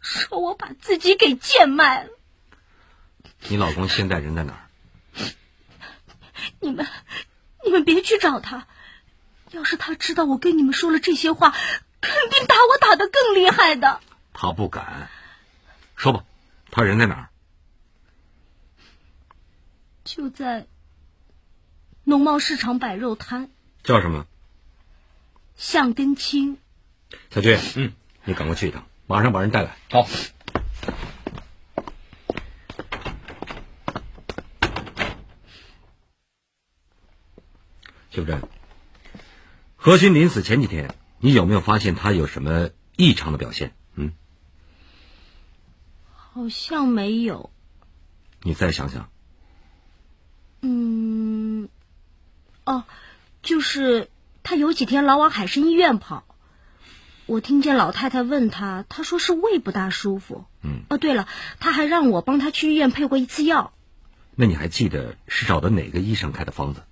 说我把自己给贱卖了。 你老公现在人在哪儿？ 你们别去找他，要是他知道我跟你们说了这些话，肯定打我打得更厉害的。 他不敢。说吧，他人在哪儿？ 就在农贸市场摆肉摊。 叫什么？ 向根清。 小军，你赶快去一趟，马上把人带来。 好。 秀珍，何军临死前几天，你有没有发现他有什么异常的表现？ 好像没有。 你再想想。 就是他有几天老往海参医院跑，我听见老太太问他，他说是胃不大舒服。对了，他还让我帮他去医院配过一次药。 那你还记得是找的哪个医生开的方子？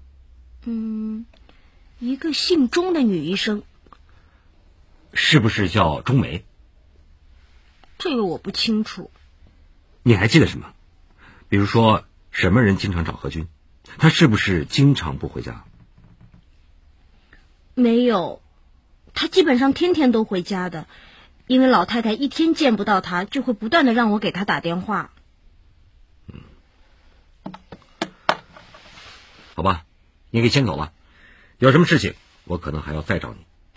一个姓钟的女医生。 是不是叫钟梅？ 这个我不清楚。 你还记得什么？比如说什么人经常找何军？他是不是经常不回家？ 没有，他基本上天天都回家的，因为老太太一天见不到他，就会不断的让我给他打电话。 好吧，你可以先走了，有什么事情我可能还要再找你。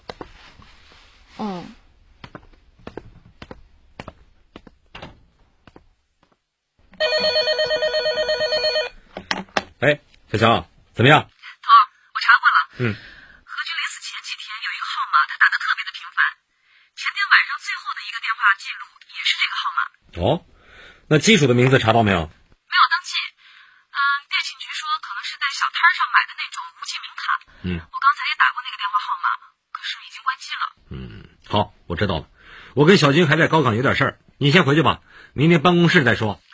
哎，小强，怎么样？ 头，我查过了。何军临死前几天有一个号码，他打得特别的频繁。前天晚上最后的一个电话记录也是这个号码。 哦，那基础的名字查到没有？ 没有登记。电信局说可能是在小摊上买的那种无记名卡。我刚才也打过那个电话号码，可是已经关机了。 好，我知道了。我跟小军还在高岗有点事儿，你先回去吧，明天办公室再说。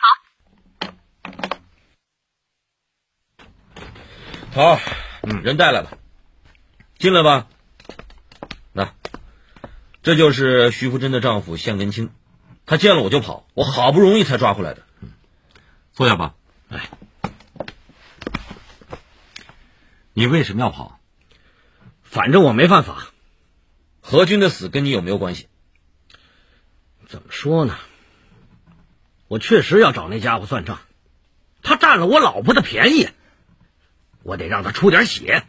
好，人带来了，进来吧。那，这就是徐福珍的丈夫向根清，他见了我就跑，我好不容易才抓回来的。 坐下吧。 哎， 你为什么要跑？ 反正我没犯法。 何军的死跟你有没有关系？ 怎么说呢？我确实要找那家伙算账，他占了我老婆的便宜，我得让他出点血。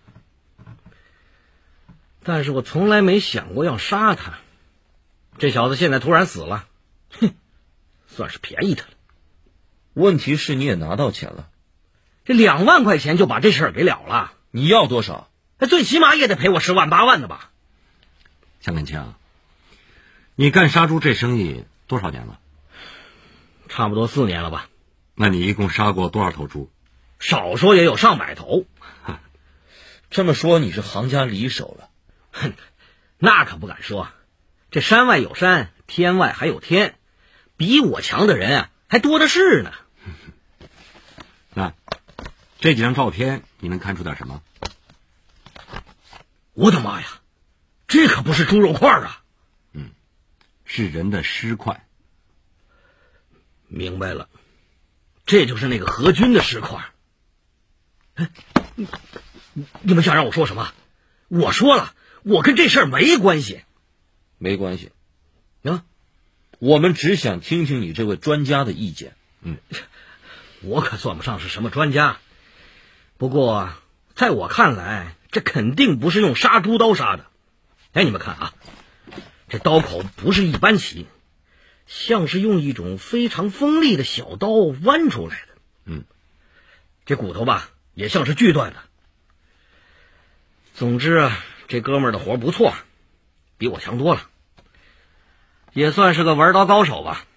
但是我从来没想过要杀他，这小子现在突然死了，算是便宜他了。 问题是你也拿到钱了， 这2万块钱就把这事儿给了了。 你要多少？ 最起码也得赔我10万8万的吧。 向根清，你干杀猪这生意多少年了？ 差不多4年了吧。 那你一共杀过多少头猪？ 少说也有上百头。 这么说你是行家里手了。 那可不敢说，这山外有山，天外还有天，比我强的人还多的是呢。 那这几张照片你能看出点什么？ 我的妈呀，这可不是猪肉块啊！ 是人的尸块。 明白了，这就是那个何军的尸块。你们想让我说什么？我说了，我跟这事儿没关系。 没关系我们只想听听你这位专家的意见。 我可算不上是什么专家，不过在我看来，这肯定不是用杀猪刀杀的。哎，你们看啊，这刀口不是一般齐，像是用一种非常锋利的小刀剜出来的。这骨头吧，也像是锯断的。总之这哥们儿的活不错，比我强多了，也算是个玩刀高手吧。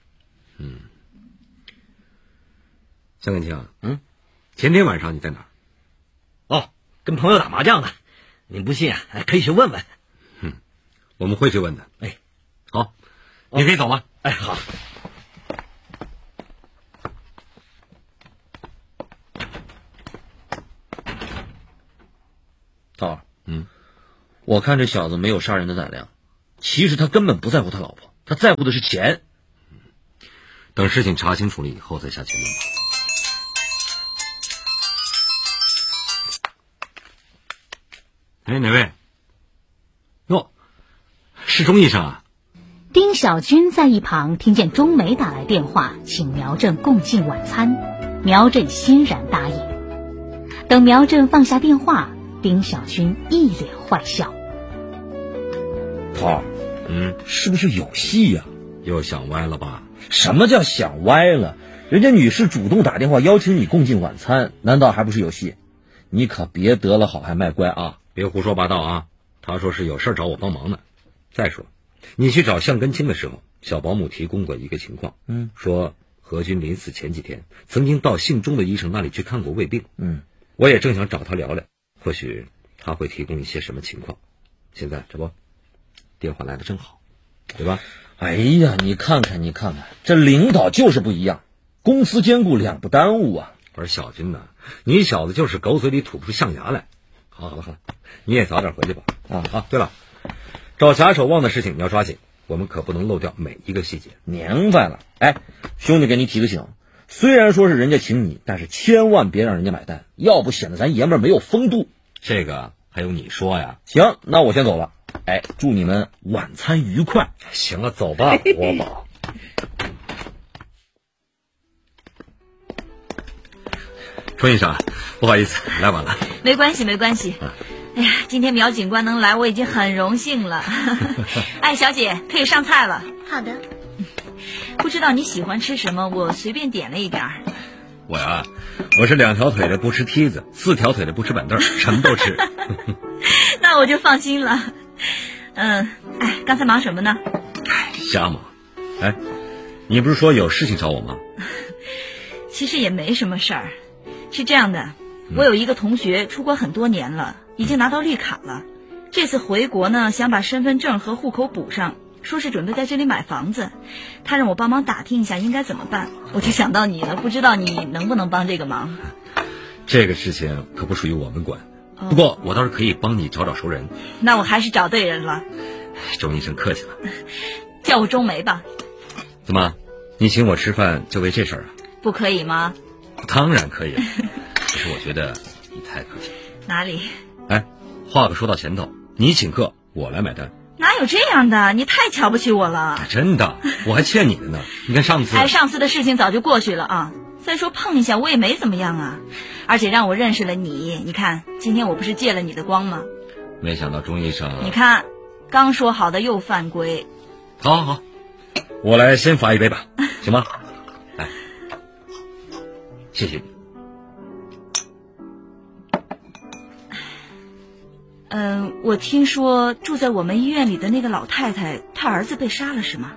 向根清，前天晚上你在哪儿？ 跟朋友打麻将呢。您不信可以去问问。 我们会去问的。好，你可以走了。 好。 道儿，我看这小子没有杀人的胆量，其实他根本不在乎他老婆。 他在乎的是钱。 等事情查清楚了以后再下结论吧。哎，哪位？哟，是钟医生啊。 丁小军在一旁听见钟梅打来电话，请苗振共进晚餐，苗振欣然答应。等苗振放下电话，丁小军一脸坏笑。 涛，是不是有戏呀？ 又想歪了吧？ 什么叫想歪了？人家女士主动打电话邀请你共进晚餐，难道还不是有戏？你可别得了好还卖乖啊！ 别胡说八道啊！他说是有事找我帮忙呢。再说，你去找向根清的时候，小保姆提供过一个情况，说何军临死前几天曾经到姓钟的医生那里去看过胃病。我也正想找他聊聊，或许他会提供一些什么情况。现在这不，电话来的正好，对吧？ 哎呀，你看看，这领导就是不一样，公私兼顾，两不耽误啊。 不是小军呐，你小子就是狗嘴里吐不出象牙来。好了，你也早点回去吧。对了，找假手忘的事情你要抓紧，我们可不能漏掉每一个细节。 明白了。哎，兄弟给你提个醒，虽然说是人家请你，但是千万别让人家买单，要不显得咱爷们儿没有风度。 这个还用你说呀？ 行，那我先走了。哎，祝你们晚餐愉快。 行了，走吧，国宝。钟医生，不好意思，来晚了。 没关系。哎呀，今天苗警官能来，我已经很荣幸了。哎，小姐，可以上菜了。 好的。 不知道你喜欢吃什么，我随便点了一点儿。 我是2条腿的不吃梯子，4条腿的不吃板凳，什么都吃。 那我就放心了。刚才忙什么呢？ 瞎忙。哎，你不是说有事情找我吗？ 其实也没什么事儿，是这样的，我有一个同学出国很多年了，已经拿到绿卡了。这次回国呢，想把身份证和户口补上，说是准备在这里买房子。他让我帮忙打听一下应该怎么办，我就想到你了，不知道你能不能帮这个忙。 这个事情可不属于我们管，不过我倒是可以帮你找熟人。 那我还是找对人了。 钟医生客气了， 叫我钟梅吧。 怎么，你请我吃饭就为这事儿啊？ 不可以吗？ 当然可以了，可是我觉得你太客气了。 哪里？ 哎，话可说到前头，你请客我来买单。 哪有这样的？你太瞧不起我了。 真的，我还欠你的呢。你看上次， 上次的事情早就过去了啊。再说碰一下我也没怎么样啊，而且让我认识了你，你看今天我不是借了你的光吗？ 没想到钟医生， 你看刚说好的又犯规。 好，我来先罚一杯吧，行吗？来，谢谢你。 我听说住在我们医院里的那个老太太，她儿子被杀了是吗？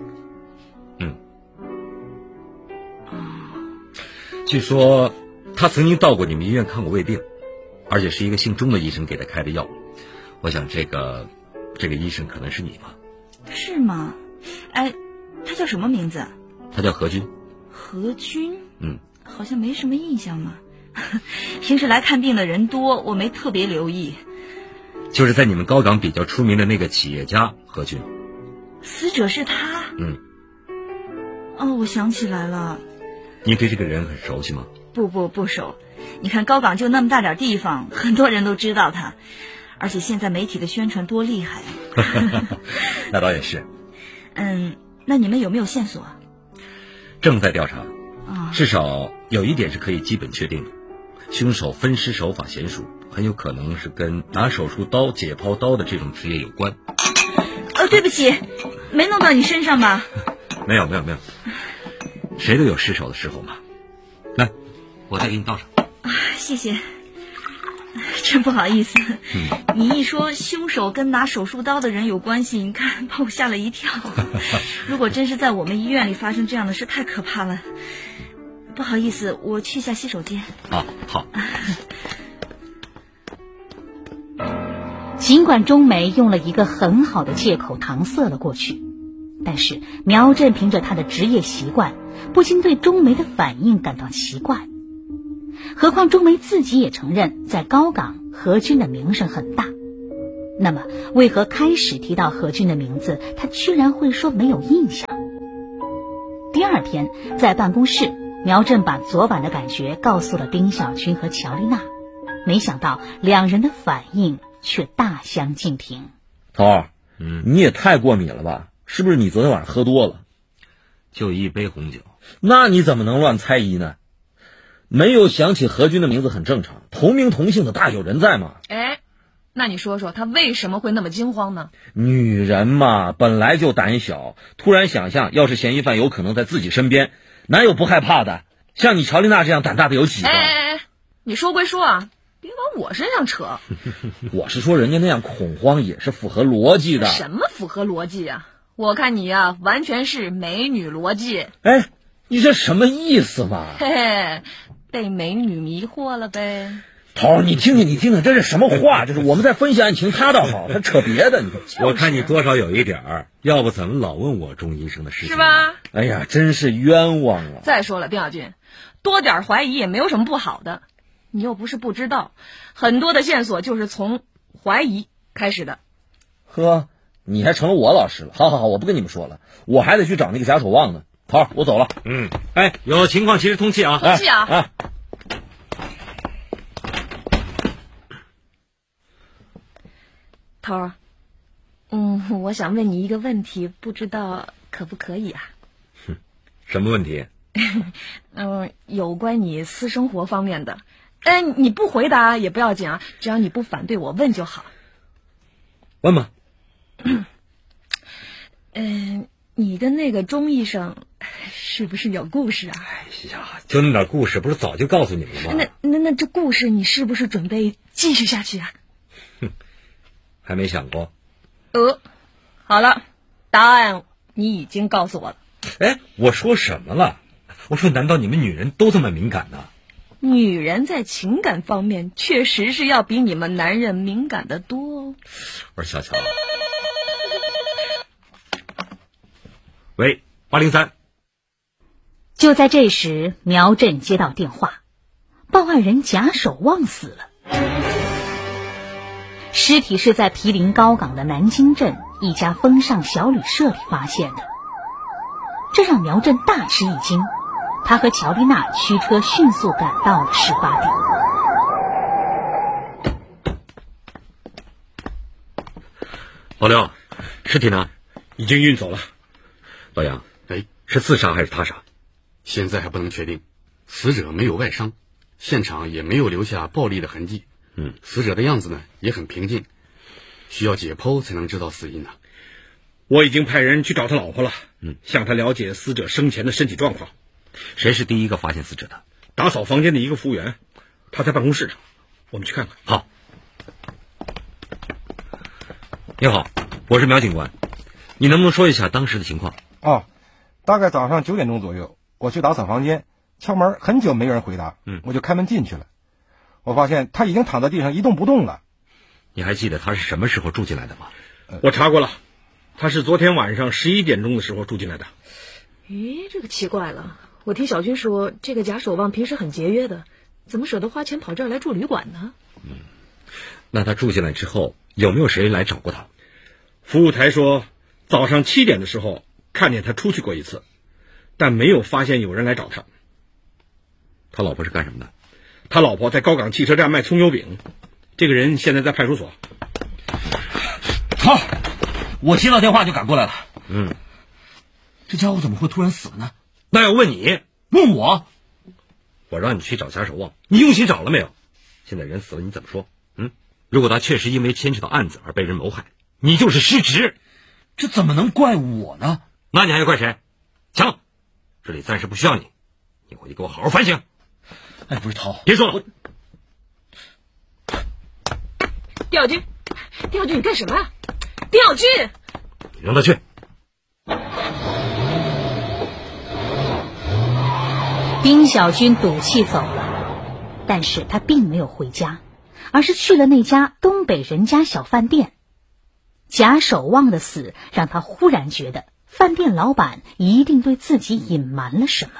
据说他曾经到过你们医院看过胃病，而且是一个姓钟的医生给他开的药。我想这个医生可能是你吧？ 是吗？哎，他叫什么名字？ 他叫何军。 何军？好像没什么印象嘛。平时来看病的人多，我没特别留意。 就是在你们高岗比较出名的那个企业家何军。 死者是他？我想起来了。 你对这个人很熟悉吗？ 不熟。你看高岗就那么大点地方，很多人都知道他，而且现在媒体的宣传多厉害。 那倒也是。 那你们有没有线索？ 正在调查。至少有一点是可以基本确定的，凶手分尸手法娴熟，很有可能是跟拿手术刀、解剖刀的这种职业有关。 对不起，没弄到你身上吧？ 没有，谁都有失手的时候嘛。来，我再给你倒上。 谢谢。真不好意思，你一说凶手跟拿手术刀的人有关系，你看把我吓了一跳。如果真是在我们医院里发生这样的事，太可怕了。不好意思，我去一下洗手间。 好。 尽管钟梅用了一个很好的借口搪塞了过去，但是苗振凭着他的职业习惯，不禁对钟梅的反应感到奇怪。何况钟梅自己也承认，在高岗何军的名声很大。 那么为何开始提到何军的名字，他居然会说没有印象？第二天在办公室，苗振把昨晚的感觉告诉了丁小军和乔丽娜，没想到两人的反应却大相径庭。 头儿，你也太过敏了吧？是不是你昨天晚上喝多了？ 就一杯红酒， 那你怎么能乱猜疑呢？没有想起何军的名字很正常，同名同姓的大有人在嘛。 哎，那你说说他为什么会那么惊慌呢？ 女人嘛，本来就胆小，突然想象要是嫌疑犯有可能在自己身边，哪有不害怕的？像你乔丽娜这样胆大的有几个？ 哎，你说归说啊，别往我身上扯。 我是说人家那样恐慌也是符合逻辑的。 什么符合逻辑啊？我看你呀，完全是美女逻辑。 哎，你这什么意思嘛？ 嘿嘿，被美女迷惑了呗。 头儿，你听听，这是什么话？这是我们在分析案情，他倒好，他扯别的。 我看你多少有一点儿，要不怎么老问我钟医生的事情？ 是吧？ 哎呀，真是冤枉啊！ 再说了，丁小军，多点怀疑也没有什么不好的。你又不是不知道，很多的线索就是从怀疑开始的。 呵，你还成了我老师了。好，我不跟你们说了，我还得去找那个贾守望呢。头儿，我走了。 哎，有情况及时通气啊！ 通气啊！头儿，我想问你一个问题，不知道可不可以啊？ 什么问题？ 有关你私生活方面的。你不回答也不要紧啊，只要你不反对我问就好。 问吧。 你跟那个钟医生是不是有故事啊？ 哎呀，就那点故事，不是早就告诉你们了吗？ 那这故事你是不是准备继续下去啊？ 还没想过。 好了，答案你已经告诉我了。 哎，我说什么了？我说难道你们女人都这么敏感呢？ 女人在情感方面确实是要比你们男人敏感得多哦。 我说小乔。喂，803。 就在这时，苗振接到电话，报案人贾守望死了，尸体是在毗邻高岗的南京镇一家风尚小旅社里发现的，这让苗振大吃一惊。他和乔丽娜驱车迅速赶到了事发地。 老刘，尸体呢？ 已经运走了。 老杨， 是自杀还是他杀？现在还不能确定。死者没有外伤，现场也没有留下暴力的痕迹。死者的样子呢也很平静，需要解剖才能知道死因呢。我已经派人去找他老婆了，向他了解死者生前的身体状况。 谁是第一个发现死者的？ 打扫房间的一个服务员，他在办公室上，我们去看看。 好。你好，我是苗警官，你能不能说一下当时的情况？ 大概早上9点钟左右，我去打扫房间，敲门很久没有人回答，我就开门进去了。我发现他已经躺在地上一动不动了。 你还记得他是什么时候住进来的吗？ 我查过了，他是昨天晚上11点钟的时候住进来的。 咦，这个奇怪了。我听小军说，这个贾守望平时很节约的，怎么舍得花钱跑这儿来住旅馆呢？ 那他住进来之后，有没有谁来找过他？ 服务台说，早上7点的时候看见他出去过一次，但没有发现有人来找他。 他老婆是干什么的？ 他老婆在高岗汽车站卖葱油饼，这个人现在在派出所。 好，我接到电话就赶过来了。 这家伙怎么会突然死了呢？ 那要问你， 问我？ 我让你去找贾守望，你用心找了没有？现在人死了，你怎么说？如果他确实因为牵扯到案子而被人谋害，你就是失职。 这怎么能怪我呢？ 那你还怪谁？行，这里暂时不需要你，你回去给我好好反省。 哎，不是涛， 别说了。 丁小军，你干什么啊？丁小军， 你让他去。 丁小军赌气走了，但是他并没有回家，而是去了那家东北人家小饭店。贾守望的死让他忽然觉得饭店老板一定对自己隐瞒了什么。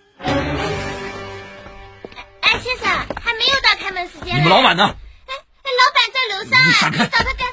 先生，还没有到开门时间。 你们老板呢？ 三，你走开！